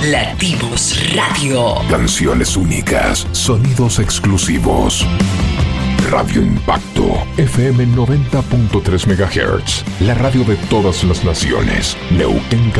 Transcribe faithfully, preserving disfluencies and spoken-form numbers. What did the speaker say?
Latidos Radio. Canciones únicas, sonidos exclusivos. Radio Impacto, F M noventa punto tres megahertz, la radio de todas las naciones, Neuquén.